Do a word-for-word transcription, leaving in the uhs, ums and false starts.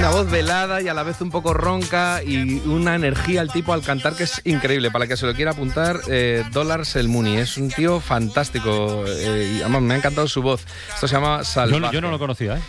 una voz velada y a la vez un poco ronca y una energía al tipo al cantar que es increíble. Para el que se lo quiera apuntar, eh, Dollars el Mooney. Es un tío fantástico. Eh, y además me ha encantado su voz. Esto se llama Salvaje. Yo, yo no lo conocía, ¿eh?